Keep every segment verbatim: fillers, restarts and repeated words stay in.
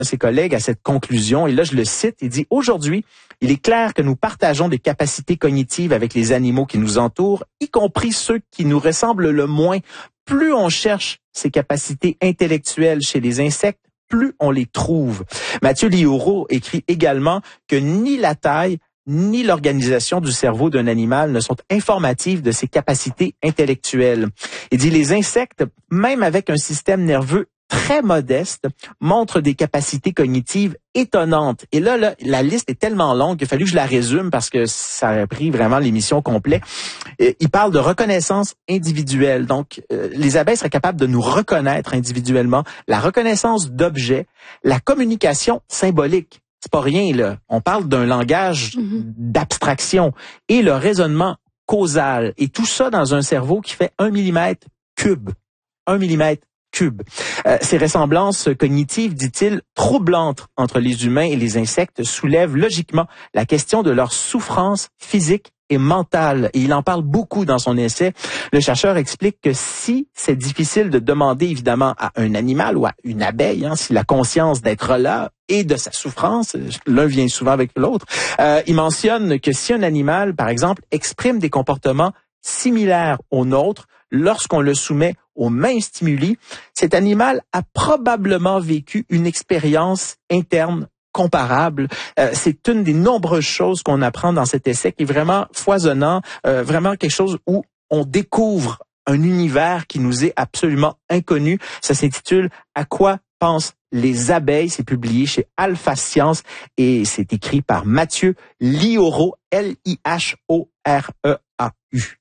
de ses collègues à cette conclusion, et là je le cite, il dit « Aujourd'hui, il est clair que nous partageons des capacités cognitives avec les animaux qui nous entourent, y compris ceux qui nous ressemblent le moins. Plus on cherche ces capacités intellectuelles chez les insectes, plus on les trouve. » Mathieu Liauraud écrit également que ni la taille ni l'organisation du cerveau d'un animal ne sont informatives de ses capacités intellectuelles. Il dit les insectes, même avec un système nerveux très modeste, montrent des capacités cognitives étonnantes. Et là, là, la liste est tellement longue qu'il a fallu que je la résume parce que ça a pris vraiment l'émission complète. Il parle de reconnaissance individuelle. Donc, euh, les abeilles seraient capables de nous reconnaître individuellement, la reconnaissance d'objets, la communication symbolique. C'est pas rien, là. On parle d'un langage mm-hmm. d'abstraction et le raisonnement causal. Et tout ça dans un cerveau qui fait un millimètre cube. Un millimètre cube. Euh, ces ressemblances cognitives, dit-il, troublantes entre les humains et les insectes soulèvent logiquement la question de leur souffrance physique et mentale. Et il en parle beaucoup dans son essai. Le chercheur explique que si c'est difficile de demander évidemment à un animal ou à une abeille, hein, si la conscience d'être là et de sa souffrance, l'un vient souvent avec l'autre, euh, il mentionne que si un animal, par exemple, exprime des comportements similaires aux nôtres, lorsqu'on le soumet aux mêmes stimuli, cet animal a probablement vécu une expérience interne comparable. Euh, c'est une des nombreuses choses qu'on apprend dans cet essai qui est vraiment foisonnant, euh, vraiment quelque chose où on découvre un univers qui nous est absolument inconnu. Ça s'intitule « À quoi pensent les abeilles ?» C'est publié chez Alpha Science et c'est écrit par Mathieu Liauraud, L I H O R E A U.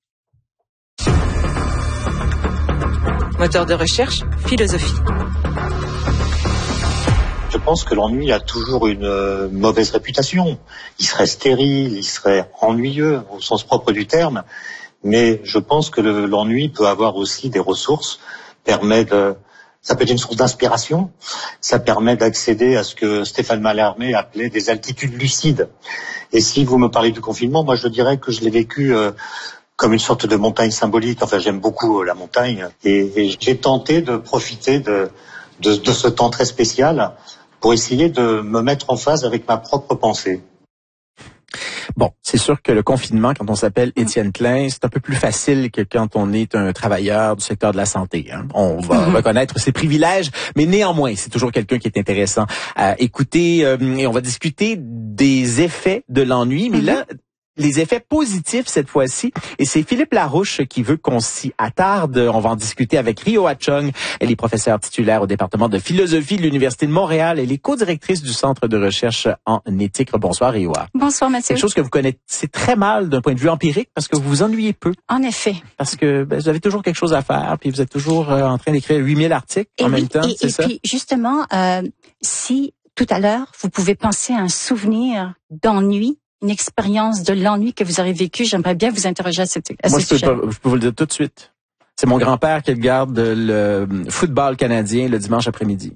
Moteur de recherche, philosophie. Je pense que l'ennui a toujours une euh, mauvaise réputation. Il serait stérile, il serait ennuyeux au sens propre du terme. Mais je pense que le, l'ennui peut avoir aussi des ressources, permet de, ça peut être une source d'inspiration, ça permet d'accéder à ce que Stéphane Mallarmé appelait des altitudes lucides. Et si vous me parlez du confinement, moi je dirais que je l'ai vécu euh, comme une sorte de montagne symbolique. Enfin, j'aime beaucoup la montagne. Et, et j'ai tenté de profiter de, de, de ce temps très spécial pour essayer de me mettre en phase avec ma propre pensée. Bon, c'est sûr que le confinement, quand on s'appelle Étienne Klein, c'est un peu plus facile que quand on est un travailleur du secteur de la santé. Hein. On va mm-hmm. reconnaître ses privilèges, mais néanmoins, c'est toujours quelqu'un qui est intéressant à écouter. Euh, et on va discuter des effets de l'ennui, mais mm-hmm. là, les effets positifs cette fois-ci. Et c'est Philippe Larouche qui veut qu'on s'y attarde. On va en discuter avec Rioa Chung. Elle est professeure titulaire au département de philosophie de l'Université de Montréal. Elle est co-directrice du Centre de recherche en éthique. Bonsoir, Rioa. Bonsoir, Mathieu. Quelque chose que vous connaissez très mal d'un point de vue empirique parce que vous vous ennuyez peu. En effet. Parce que ben, vous avez toujours quelque chose à faire, puis vous êtes toujours euh, en train d'écrire huit mille articles et en oui, même temps, et, c'est et ça? Et puis, justement, euh, si tout à l'heure, vous pouvez penser à un souvenir d'ennui, une expérience de l'ennui que vous aurez vécu, j'aimerais bien vous interroger à, cette, à Moi, ce je sujet. Moi, je peux vous le dire tout de suite. C'est mon grand-père qui regarde le football canadien le dimanche après-midi.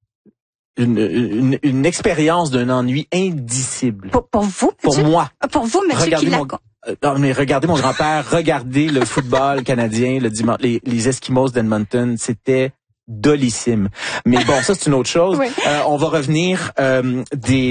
Une, une, une expérience d'un ennui indicible. Pour, pour vous, Pour Mathieu? moi. Pour vous, Mathieu, regardez qui l'a... mon, euh, non, mais regardez mon grand-père, regardez le football canadien le dimanche, les, les Eskimos d'Edmonton, c'était dolissime. Mais bon, ça c'est une autre chose. Oui. Euh, on va revenir euh,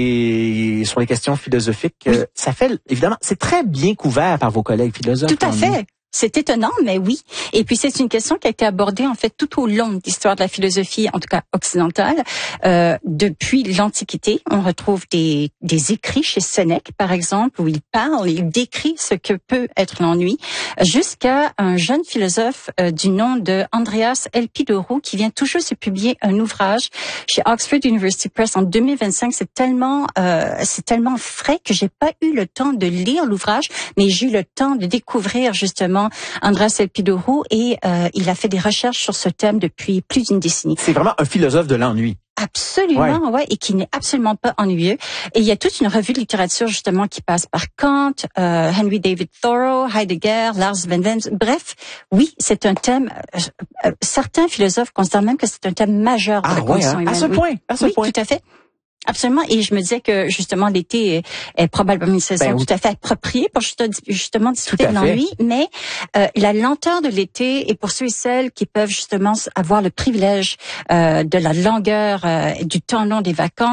des sur les questions philosophiques. Oui. Euh, ça fait évidemment, c'est très bien couvert par vos collègues philosophes. Tout à fait. C'est étonnant, mais oui. Et puis, c'est une question qui a été abordée, en fait, tout au long de l'histoire de la philosophie, en tout cas occidentale. Euh, depuis l'Antiquité, on retrouve des, des écrits chez Sénèque, par exemple, où il parle, il décrit ce que peut être l'ennui, jusqu'à un jeune philosophe euh, du nom de Andreas Elpidopoulos, qui vient tout juste de publier un ouvrage chez Oxford University Press en deux mille vingt-cinq. C'est tellement, euh, c'est tellement frais que j'ai pas eu le temps de lire l'ouvrage, mais j'ai eu le temps de découvrir, justement, Andreas Elpidopoulos, et euh, il a fait des recherches sur ce thème depuis plus d'une décennie. C'est vraiment un philosophe de l'ennui. Absolument, ouais. ouais, et qui n'est absolument pas ennuyeux. Et il y a toute une revue de littérature justement qui passe par Kant, euh, Henry David Thoreau, Heidegger, Lars von Wens. Bref, oui, c'est un thème. Euh, euh, certains philosophes considèrent même que c'est un thème majeur de ah, la condition ouais, hein? humaine. À ce oui. point, à ce oui, point. tout à fait. Absolument. Et je me disais que justement l'été est, est probablement une saison ben, oui. tout à fait appropriée pour justement discuter de l'ennui. Mais euh, la lenteur de l'été est pour ceux et celles qui peuvent justement avoir le privilège euh, de la longueur euh, du temps long des vacances.